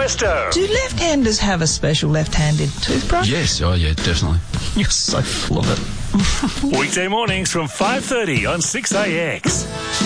Westo. Do left-handers have a special left-handed toothbrush? Yes, oh yeah, definitely. You're so full of it. Weekday mornings from 5:30 on 6AX.